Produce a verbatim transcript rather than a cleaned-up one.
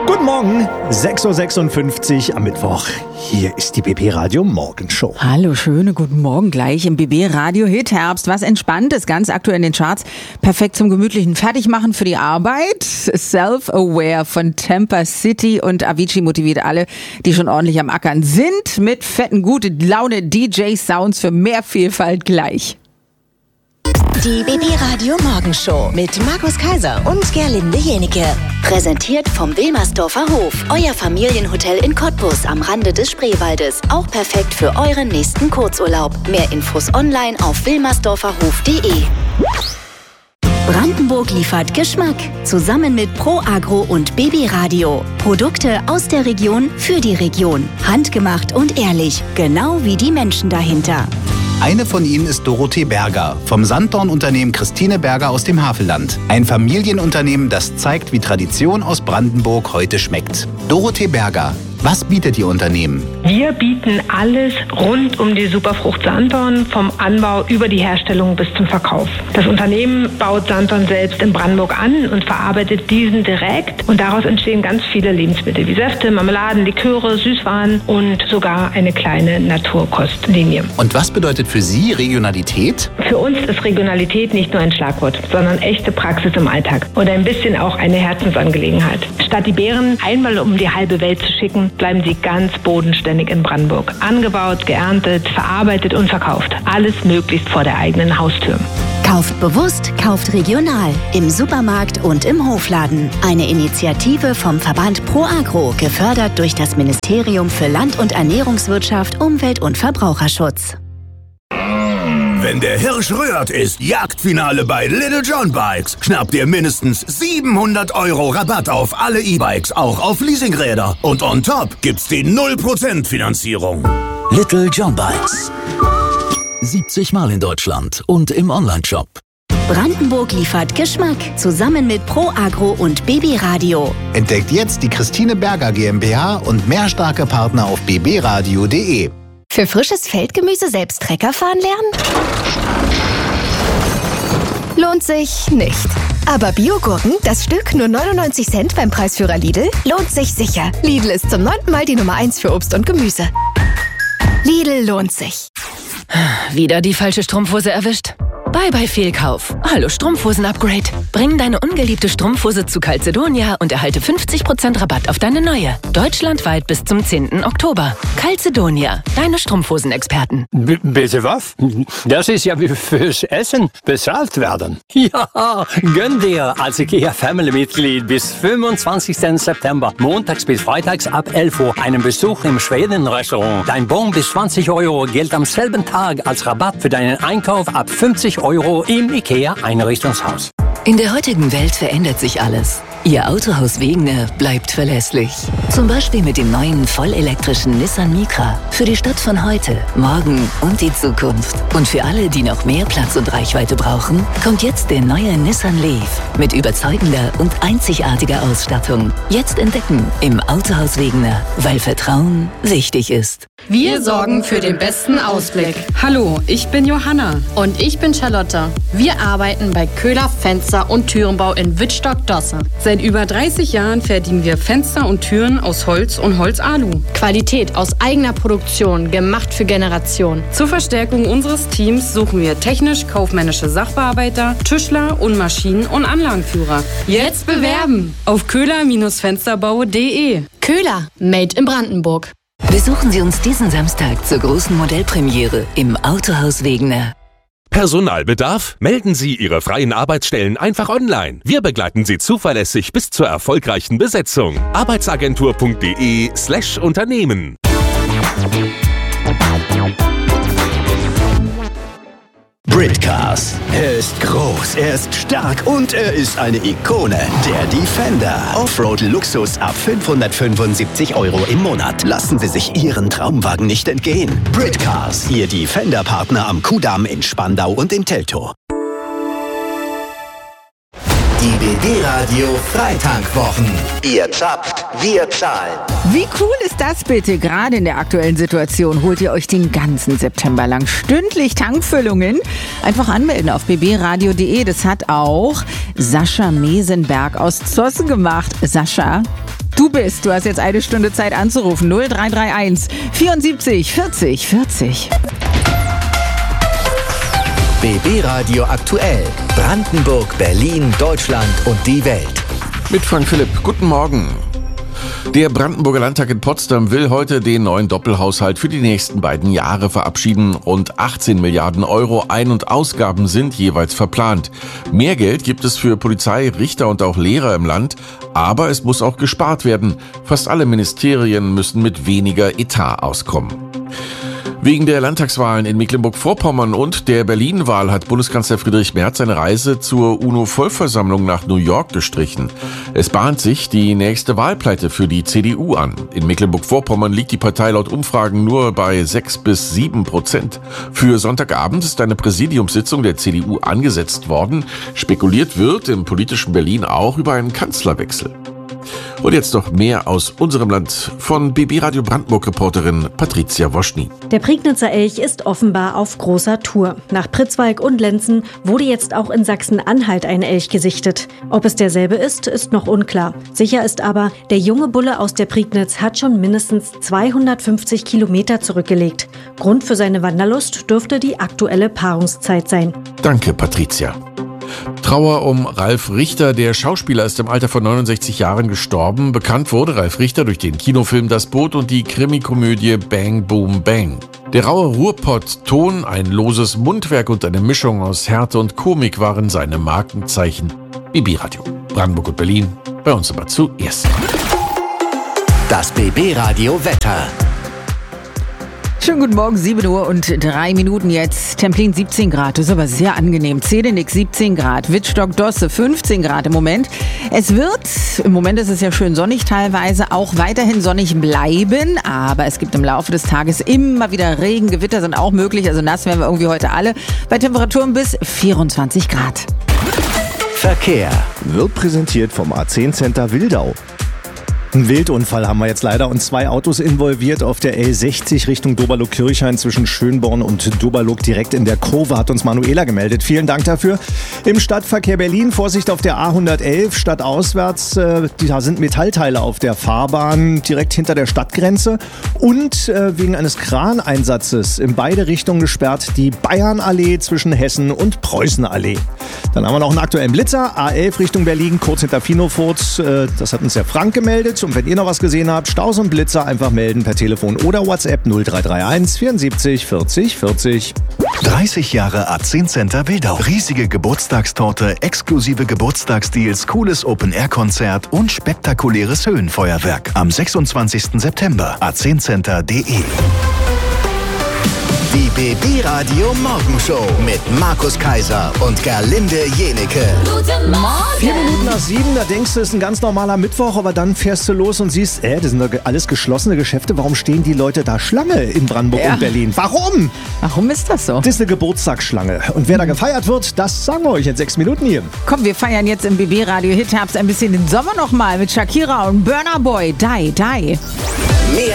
Guten Morgen, sechs Uhr sechsundfünfzig am Mittwoch. Hier ist die B B Radio Morgenshow. Hallo, schöne guten Morgen gleich im B B Radio Hit Herbst. Was Entspanntes, ganz aktuell in den Charts. Perfekt zum gemütlichen Fertigmachen für die Arbeit. Self-Aware von Tampa City und Avicii motiviert alle, die schon ordentlich am Ackern sind, mit fetten, gute Laune D J-Sounds für mehr Vielfalt gleich. Die B B Radio Morgenshow mit Markus Kaiser und Gerlinde Jenike. Präsentiert vom Wilmersdorfer Hof. Euer Familienhotel in Cottbus am Rande des Spreewaldes. Auch perfekt für euren nächsten Kurzurlaub. Mehr Infos online auf wilmersdorferhof punkt de. Brandenburg liefert Geschmack. Zusammen mit Pro Agro und B B Radio. Produkte aus der Region für die Region. Handgemacht und ehrlich. Genau wie die Menschen dahinter. Eine von ihnen ist Dorothee Berger vom Sanddorn-Unternehmen Christine Berger aus dem Havelland. Ein Familienunternehmen, das zeigt, wie Tradition aus Brandenburg heute schmeckt. Dorothee Berger. Was bietet Ihr Unternehmen? Wir bieten alles rund um die Superfrucht Sanddorn, vom Anbau über die Herstellung bis zum Verkauf. Das Unternehmen baut Sanddorn selbst in Brandenburg an und verarbeitet diesen direkt. Und daraus entstehen ganz viele Lebensmittel wie Säfte, Marmeladen, Liköre, Süßwaren und sogar eine kleine Naturkostlinie. Und was bedeutet für Sie Regionalität? Für uns ist Regionalität nicht nur ein Schlagwort, sondern echte Praxis im Alltag und ein bisschen auch eine Herzensangelegenheit. Statt die Beeren einmal um die halbe Welt zu schicken, bleiben sie ganz bodenständig in Brandenburg. Angebaut, geerntet, verarbeitet und verkauft. Alles möglichst vor der eigenen Haustür. Kauft bewusst, kauft regional. Im Supermarkt und im Hofladen. Eine Initiative vom Verband Pro Agro, gefördert durch das Ministerium für Land- und Ernährungswirtschaft, Umwelt- und Verbraucherschutz. Wenn der Hirsch rührt, ist Jagdfinale bei Little John Bikes. Schnappt ihr mindestens siebenhundert Euro Rabatt auf alle E-Bikes, auch auf Leasingräder. Und on top gibt's die null Prozent Finanzierung. Little John Bikes. siebzig Mal in Deutschland und im Onlineshop. Brandenburg liefert Geschmack. Zusammen mit Pro Agro und B B Radio. Entdeckt jetzt die Christine Berger GmbH und mehr starke Partner auf b b radio punkt de. Für frisches Feldgemüse selbst Trecker fahren lernen? Lohnt sich nicht. Aber Biogurken, das Stück nur neunundneunzig Cent beim Preisführer Lidl, lohnt sich sicher. Lidl ist zum neunten Mal die Nummer eins für Obst und Gemüse. Lidl lohnt sich. Wieder die falsche Strumpfhose erwischt? Bye bye Fehlkauf. Hallo Strumpfhosen-Upgrade. Bring deine ungeliebte Strumpfhose zu Calzedonia und erhalte fünfzig Prozent Rabatt auf deine neue. Deutschlandweit bis zum zehnten Oktober. Calzedonia, deine Strumpfhosen-Experten. B- bitte was? Das ist ja wie fürs Essen bezahlt werden. Ja, gönn dir als IKEA-Family-Mitglied bis fünfundzwanzigsten September, montags bis freitags ab elf Uhr, einen Besuch im Schweden-Restaurant. Dein Bon bis zwanzig Euro gilt am selben Tag als Rabatt für deinen Einkauf ab fünfzig Euro im IKEA-Einrichtungshaus. In der heutigen Welt verändert sich alles. Ihr Autohaus Wegener bleibt verlässlich. Zum Beispiel mit dem neuen vollelektrischen Nissan Micra. Für die Stadt von heute, morgen und die Zukunft. Und für alle, die noch mehr Platz und Reichweite brauchen, kommt jetzt der neue Nissan Leaf. Mit überzeugender und einzigartiger Ausstattung. Jetzt entdecken im Autohaus Wegener, weil Vertrauen wichtig ist. Wir sorgen für den besten Ausblick. Hallo, ich bin Johanna. Und ich bin Charlotte. Wir arbeiten bei Köhler Fenster- und Türenbau in Wittstock-Dosse. Seit über dreißig Jahren fertigen wir Fenster und Türen aus Holz und Holz-Alu. Qualität aus eigener Produktion, gemacht für Generationen. Zur Verstärkung unseres Teams suchen wir technisch-kaufmännische Sachbearbeiter, Tischler und Maschinen- und Anlagenführer. Jetzt bewerben auf köhler Fensterbau punkt de. Köhler, made in Brandenburg. Besuchen Sie uns diesen Samstag zur großen Modellpremiere im Autohaus Wegener. Personalbedarf? Melden Sie Ihre freien Arbeitsstellen einfach online. Wir begleiten Sie zuverlässig bis zur erfolgreichen Besetzung. Arbeitsagentur punkt de slash Unternehmen. Britcars. Er ist groß, er ist stark und er ist eine Ikone. Der Defender. Offroad-Luxus ab fünfhundertfünfundsiebzig Euro im Monat. Lassen Sie sich Ihren Traumwagen nicht entgehen. Britcars, Ihr Defender-Partner am Kudamm in Spandau und in Teltow. Die B B-Radio Freitankwochen. Ihr zapft, wir zahlen. Wie cool ist das bitte? Gerade in der aktuellen Situation holt ihr euch den ganzen September lang stündlich Tankfüllungen. Einfach anmelden auf b b radio punkt de. Das hat auch Sascha Mesenberg aus Zossen gemacht. Sascha, du bist. Du hast jetzt eine Stunde Zeit anzurufen. null drei drei eins vierundsiebzig vierzig vierzig. B B Radio aktuell. Brandenburg, Berlin, Deutschland und die Welt. Mit Frank Philipp. Guten Morgen. Der Brandenburger Landtag in Potsdam will heute den neuen Doppelhaushalt für die nächsten beiden Jahre verabschieden. Rund achtzehn Milliarden Euro Ein- und Ausgaben sind jeweils verplant. Mehr Geld gibt es für Polizei, Richter und auch Lehrer im Land, aber es muss auch gespart werden. Fast alle Ministerien müssen mit weniger Etat auskommen. Wegen der Landtagswahlen in Mecklenburg-Vorpommern und der Berlin-Wahl hat Bundeskanzler Friedrich Merz seine Reise zur UNO-Vollversammlung nach New York gestrichen. Es bahnt sich die nächste Wahlpleite für die C D U an. In Mecklenburg-Vorpommern liegt die Partei laut Umfragen nur bei sechs bis sieben Prozent. Für Sonntagabend ist eine Präsidiumssitzung der C D U angesetzt worden. Spekuliert wird im politischen Berlin auch über einen Kanzlerwechsel. Und jetzt noch mehr aus unserem Land von B B Radio Brandenburg-Reporterin Patricia Woschny. Der Prignitzer Elch ist offenbar auf großer Tour. Nach Pritzwalk und Lenzen wurde jetzt auch in Sachsen-Anhalt ein Elch gesichtet. Ob es derselbe ist, ist noch unklar. Sicher ist aber, der junge Bulle aus der Prignitz hat schon mindestens zweihundertfünfzig Kilometer zurückgelegt. Grund für seine Wanderlust dürfte die aktuelle Paarungszeit sein. Danke, Patricia. Trauer um Ralf Richter. Der Schauspieler ist im Alter von neunundsechzig Jahren gestorben. Bekannt wurde Ralf Richter durch den Kinofilm Das Boot und die Krimikomödie Bang Boom Bang. Der raue Ruhrpott-Ton, ein loses Mundwerk und eine Mischung aus Härte und Komik waren seine Markenzeichen. B B Radio Brandenburg und Berlin, bei uns aber zuerst. Das B B Radio Wetter. Schönen guten Morgen, sieben Uhr und drei Minuten jetzt. Templin siebzehn Grad, das ist aber sehr angenehm. Zedenick siebzehn Grad, Wittstock-Dosse fünfzehn Grad im Moment. Es wird, im Moment ist es ja schön sonnig teilweise, auch weiterhin sonnig bleiben. Aber es gibt im Laufe des Tages immer wieder Regen, Gewitter sind auch möglich. Also nass werden wir irgendwie heute alle. Bei Temperaturen bis vierundzwanzig Grad. Verkehr wird präsentiert vom A zehn Center Wildau. Ein Wildunfall haben wir jetzt leider und zwei Autos involviert auf der L sechzig Richtung Doberloh-Kirchhain zwischen Schönborn und Doberloh direkt in der Kurve, hat uns Manuela gemeldet. Vielen Dank dafür. Im Stadtverkehr Berlin, Vorsicht auf der A hundertelf, stadtauswärts, äh, da sind Metallteile auf der Fahrbahn direkt hinter der Stadtgrenze und äh, wegen eines Kraneinsatzes in beide Richtungen gesperrt die Bayernallee zwischen Hessen und Preußenallee. Dann haben wir noch einen aktuellen Blitzer, A elf Richtung Berlin, kurz hinter Finofurt, äh, das hat uns der Frank gemeldet. Und wenn ihr noch was gesehen habt, Staus und Blitzer einfach melden per Telefon oder WhatsApp null drei drei eins vierundsiebzig vierzig vierzig. dreißig Jahre A zehn Center Wildau. Riesige Geburtstagstorte, exklusive Geburtstagsdeals, cooles Open-Air-Konzert und spektakuläres Höhenfeuerwerk. Am sechsundzwanzigsten September. a zehn center punkt de. Die B B Radio Morgenshow mit Markus Kaiser und Gerlinde Jenike. Guten Morgen! Vier Minuten nach sieben, da denkst du, es ist ein ganz normaler Mittwoch, aber dann fährst du los und siehst, äh, das sind doch alles geschlossene Geschäfte. Warum stehen die Leute da Schlange in Brandenburg ja. und Berlin? Warum? Warum ist das so? Das ist eine Geburtstagsschlange. Und wer da gefeiert wird, das sagen wir euch in sechs Minuten hier. Komm, wir feiern jetzt im B B Radio Hit Herbst ein bisschen den Sommer nochmal mit Shakira und Burna Boy. Die, die.